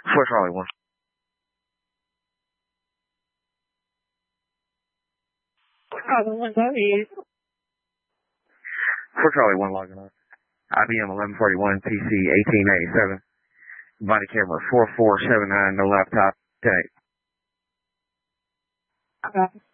4 Charlie 1. 4 Charlie 1 logging on. IBM 1141 PC 1887. Body camera 4479, no laptop. Tag.